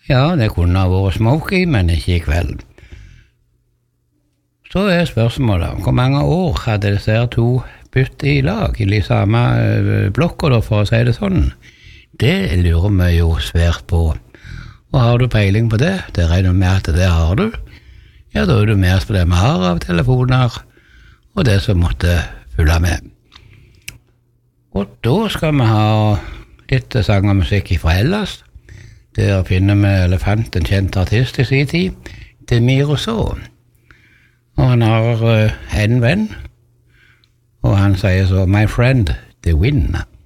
Ja, det kunne ha vært Smokey, men ikke I kveld. Så spørsmålet, hvor mange år hadde disse her to byttet I lag, I samme blokka da, for å si det sånn? Det lurer vi jo svært på. Og har du peiling på det? Det regner med at det har du. Ja, da du med oss på det vi har av telefoner, og det som måtte følge med. Og da skal vi ha litt sang og musikk fra Hellas. Der finner vi Elefant, en kjent artist I sin tid, Demiro Så. Og han har en venn, og han sier så, My friend, the winner.